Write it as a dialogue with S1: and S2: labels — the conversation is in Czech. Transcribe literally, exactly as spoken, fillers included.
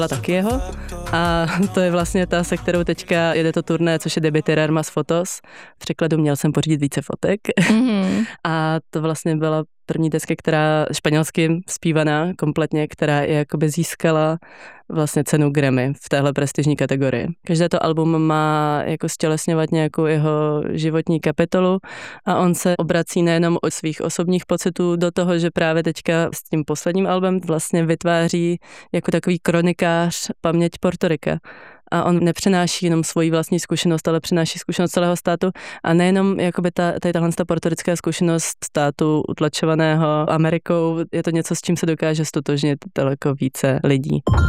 S1: taky jeho. A to je vlastně ta, se kterou teďka jede to turné, což je Debbie Terrarmas Fotos. V překladu měl jsem pořídit více fotek. Mm-hmm. A to vlastně byla první deska, která španělsky zpívaná kompletně, která je jakoby získala vlastně cenu Grammy v téhle prestižní kategorii. Každé to album má jako stělesňovat nějakou jeho životní kapitolu a on se obrací nejenom od svých osobních pocitů do toho, že právě teďka s tím posledním albem vlastně vytváří jako takový kronikář paměť Portorika. A on nepřenáší jenom svoji vlastní zkušenost, ale přináší zkušenost celého státu a nejenom jakoby ta, tady tahle portorická zkušenost státu utlačovaného Amerikou, je to něco, s čím se dokáže stotožnit daleko více lidí.